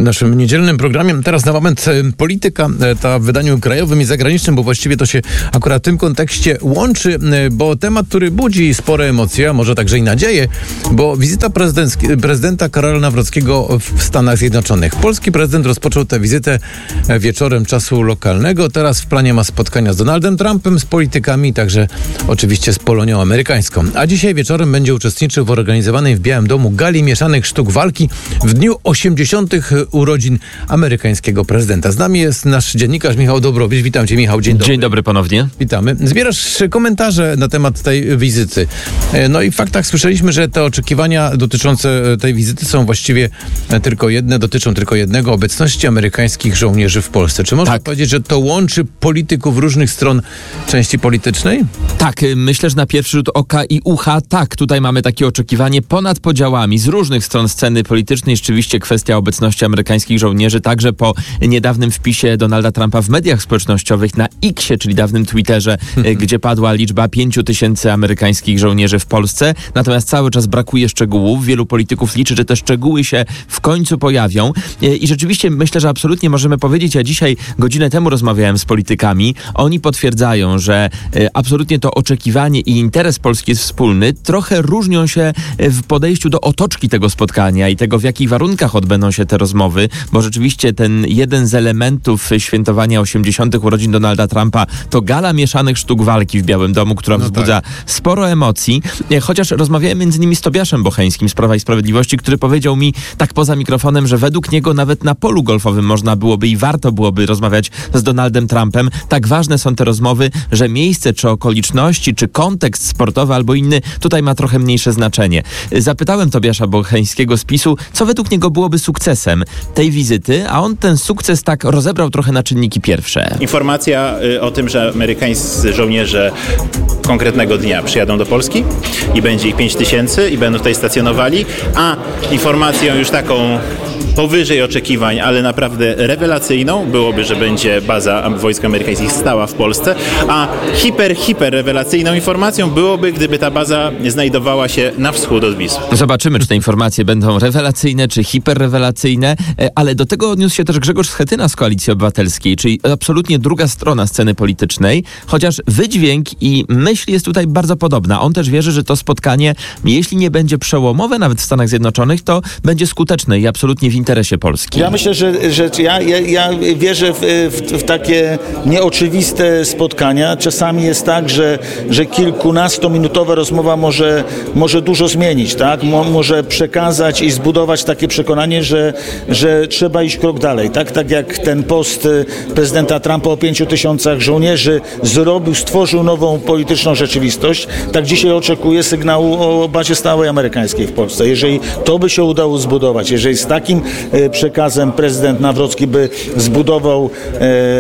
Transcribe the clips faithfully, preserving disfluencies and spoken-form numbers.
W naszym niedzielnym programie teraz na moment polityka, ta w wydaniu krajowym i zagranicznym, bo właściwie to się akurat w tym kontekście łączy, bo temat, który budzi spore emocje, a może także i nadzieje, bo wizyta prezydenta Karola Nawrockiego w Stanach Zjednoczonych. Polski prezydent rozpoczął tę wizytę wieczorem czasu lokalnego. Teraz w planie ma spotkania z Donaldem Trumpem, z politykami, także oczywiście z Polonią amerykańską. A dzisiaj wieczorem będzie uczestniczył w organizowanej w Białym Domu gali mieszanych sztuk walki w dniu osiemdziesiątych urodzin amerykańskiego prezydenta. Z nami jest nasz dziennikarz Michał Dobrowicz. Witam cię, Michał. Dzień dobry. Dzień dobry ponownie. Witamy. Zbierasz komentarze na temat tej wizyty. No i w faktach słyszeliśmy, że te oczekiwania dotyczące tej wizyty są właściwie tylko jedne, dotyczą tylko jednego: obecności amerykańskich żołnierzy w Polsce. Czy można tak. powiedzieć, że to łączy polityków różnych stron części politycznej? Tak, myślę, że na pierwszy rzut oka i ucha tak, tutaj mamy takie oczekiwanie ponad podziałami z różnych stron sceny politycznej. Rzeczywiście kwestia obecności amerykańskich żołnierzy, także po niedawnym wpisie Donalda Trumpa w mediach społecznościowych na Xie, czyli dawnym Twitterze, gdzie padła liczba pięciu tysięcy amerykańskich żołnierzy w Polsce. Natomiast cały czas brakuje szczegółów. Wielu polityków liczy, że te szczegóły się w końcu pojawią. I rzeczywiście myślę, że absolutnie możemy powiedzieć, ja dzisiaj godzinę temu rozmawiałem z politykami. Oni potwierdzają, że absolutnie to oczekiwanie i interes Polski jest wspólny. Trochę różnią się w podejściu do otoczki tego spotkania i tego, w jakich warunkach odbędą się te rozmowy, bo rzeczywiście ten jeden z elementów świętowania osiemdziesiątych urodzin Donalda Trumpa to gala mieszanych sztuk walki w Białym Domu, która no wzbudza tak. sporo emocji. Chociaż rozmawiałem między innymi z Tobiaszem Bocheńskim z Prawa i Sprawiedliwości, który powiedział mi tak poza mikrofonem, że według niego nawet na polu golfowym można byłoby i warto byłoby rozmawiać z Donaldem Trumpem. Tak ważne są te rozmowy, że miejsce czy okoliczności, czy kontekst sportowy albo inny tutaj ma trochę mniejsze znaczenie. Zapytałem Tobiasza Bocheńskiego z PiSu, co według niego byłoby sukcesem tej wizyty, a on ten sukces tak rozebrał trochę na czynniki pierwsze. Informacja o tym, że amerykańscy żołnierze konkretnego dnia przyjadą do Polski i będzie ich pięć tysięcy i będą tutaj stacjonowali, a informacją już taką powyżej oczekiwań, ale naprawdę rewelacyjną byłoby, że będzie baza wojsk amerykańskich stała w Polsce, a hiper, hiper rewelacyjną informacją byłoby, gdyby ta baza znajdowała się na wschód od Wisły. Zobaczymy, czy te informacje będą rewelacyjne, czy hiperrewelacyjne, ale do tego odniósł się też Grzegorz Schetyna z Koalicji Obywatelskiej, czyli absolutnie druga strona sceny politycznej, chociaż wydźwięk i myśl jest tutaj bardzo podobna. On też wierzy, że to spotkanie, jeśli nie będzie przełomowe nawet w Stanach Zjednoczonych, to będzie skuteczne i absolutnie w interesie Polski. Ja myślę, że, że ja, ja, ja wierzę w, w, w takie nieoczywiste spotkania. Czasami jest tak, że, że kilkunastominutowa rozmowa może, może dużo zmienić, tak? Mo, może przekazać i zbudować takie przekonanie, że, że trzeba iść krok dalej. Tak? Tak jak ten post prezydenta Trumpa o pięciu tysiącach żołnierzy zrobił, stworzył nową polityczną rzeczywistość, tak dzisiaj oczekuję sygnału o bazie stałej amerykańskiej w Polsce. Jeżeli to by się udało zbudować, jeżeli z takim przekazem prezydent Nawrocki by zbudował e,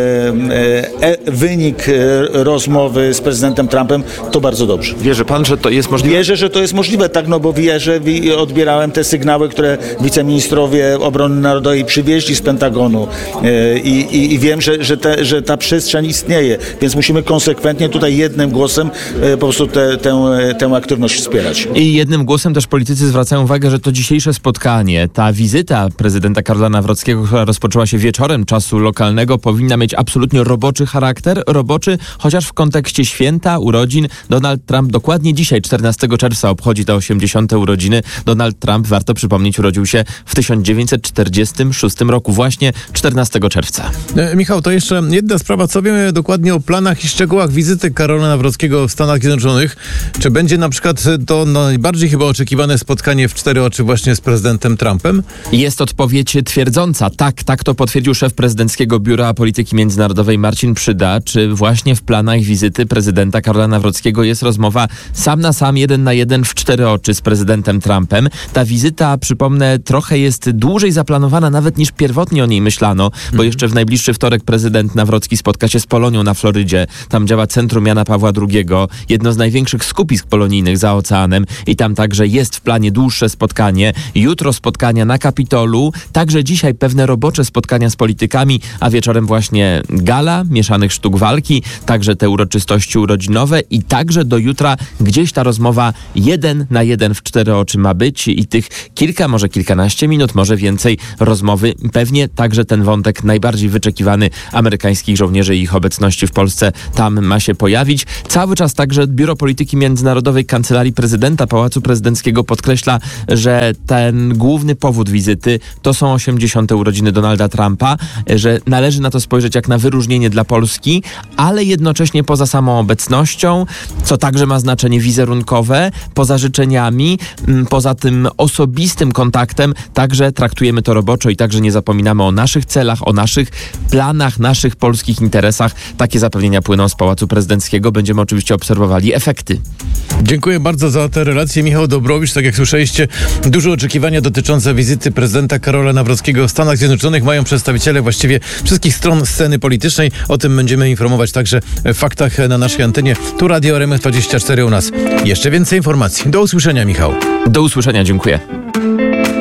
e, wynik rozmowy z prezydentem Trumpem, to bardzo dobrze. Wierzy pan, że to jest możliwe? Wierzę, że to jest możliwe, tak, no bo wierzę, odbierałem te sygnały, które wiceministrowie obrony narodowej przywieźli z Pentagonu e, i, i wiem, że, że, te, że ta przestrzeń istnieje, więc musimy konsekwentnie tutaj jednym głosem e, po prostu te, tę, tę aktywność wspierać. I jednym głosem też politycy zwracają uwagę, że to dzisiejsze spotkanie, ta wizyta prezydenta Karola Nawrockiego, która rozpoczęła się wieczorem czasu lokalnego, powinna mieć absolutnie roboczy charakter. Roboczy, chociaż w kontekście święta, urodzin. Donald Trump dokładnie dzisiaj, czternastego czerwca, obchodzi te osiemdziesiąte urodziny. Donald Trump, warto przypomnieć, urodził się w tysiąc dziewięćset czterdziestym szóstym roku, właśnie czternastego czerwca. E, Michał, to jeszcze jedna sprawa. Co wiemy dokładnie o planach i szczegółach wizyty Karola Nawrockiego w Stanach Zjednoczonych? Czy będzie na przykład to najbardziej chyba oczekiwane spotkanie w cztery oczy właśnie z prezydentem Trumpem? Jest odpowiedź twierdząca. Tak, tak to potwierdził szef prezydenckiego Biura Polityki Międzynarodowej Marcin Przyda. Czy właśnie w planach wizyty prezydenta Karola Nawrockiego jest rozmowa sam na sam, jeden na jeden w cztery oczy z prezydentem Trumpem? Ta wizyta, przypomnę, trochę jest dłużej zaplanowana nawet niż pierwotnie o niej myślano, bo mm. jeszcze w najbliższy wtorek prezydent Nawrocki spotka się z Polonią na Florydzie. Tam działa Centrum Jana Pawła drugiego, jedno z największych skupisk polonijnych za oceanem i tam także jest w planie dłuższe spotkanie. Jutro spotkania na Kapitolium Kapitolu. Także dzisiaj pewne robocze spotkania z politykami, a wieczorem właśnie gala mieszanych sztuk walki, także te uroczystości urodzinowe i także do jutra gdzieś ta rozmowa jeden na jeden w cztery oczy ma być i tych kilka, może kilkanaście minut, może więcej rozmowy. Pewnie także ten wątek najbardziej wyczekiwany amerykańskich żołnierzy i ich obecności w Polsce tam ma się pojawić. Cały czas także Biuro Polityki Międzynarodowej Kancelarii Prezydenta Pałacu Prezydenckiego podkreśla, że ten główny powód wizyty to są osiemdziesiąte urodziny Donalda Trumpa, że należy na to spojrzeć jak na wyróżnienie dla Polski, ale jednocześnie poza samą obecnością, co także ma znaczenie wizerunkowe, poza życzeniami, poza tym osobistym kontaktem, także traktujemy to roboczo i także nie zapominamy o naszych celach, o naszych planach, naszych polskich interesach. Takie zapewnienia płyną z Pałacu Prezydenckiego. Będziemy oczywiście obserwowali efekty. Dziękuję bardzo za te relacje. Michał Dobrowicz, tak jak słyszeliście, duże oczekiwania dotyczące wizyty prezydenta Karola Nawrockiego w Stanach Zjednoczonych mają przedstawiciele właściwie wszystkich stron sceny politycznej. O tym będziemy informować także w faktach na naszej antenie. Tu Radio R M F dwadzieścia cztery u nas. Jeszcze więcej informacji. Do usłyszenia, Michał. Do usłyszenia, dziękuję.